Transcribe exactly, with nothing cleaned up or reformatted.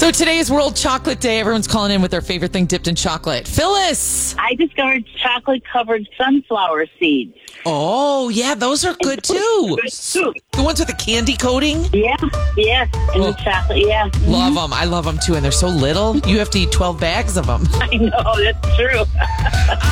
So today is World Chocolate Day. Everyone's calling in with their favorite thing dipped in chocolate. Phyllis. I discovered chocolate-covered sunflower seeds. Oh, yeah, those are good too. Good too. The ones with the candy coating? Yeah, yes, and Oh. the chocolate, yeah. Love them. I love them too. And they're so little. You have to eat twelve bags of them. I know, that's true.